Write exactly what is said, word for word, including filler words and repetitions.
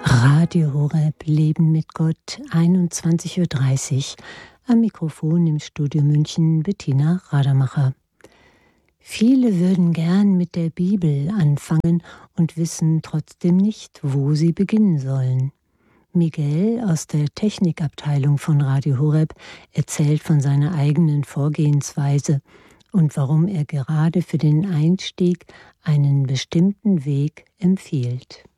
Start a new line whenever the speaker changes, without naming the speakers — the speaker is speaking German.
Radio Horeb, Leben mit Gott, einundzwanzig Uhr dreißig. Am Mikrofon im Studio München Bettina Rademacher. Viele würden gern mit der Bibel anfangen und wissen trotzdem nicht, wo sie beginnen sollen. Miguel aus der Technikabteilung von Radio Horeb erzählt von seiner eigenen Vorgehensweise und warum er gerade für den Einstieg einen bestimmten Weg empfiehlt.